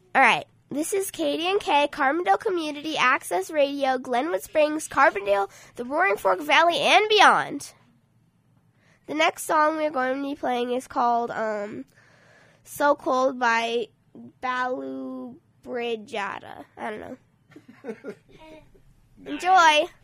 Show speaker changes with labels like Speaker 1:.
Speaker 1: All right. This is Katie and Kay, Carbondale Community Access Radio, Glenwood Springs, Carbondale, the Roaring Fork Valley, and beyond. The next song we're going to be playing is called So Cold by Balu Bridjata. I don't know. Enjoy.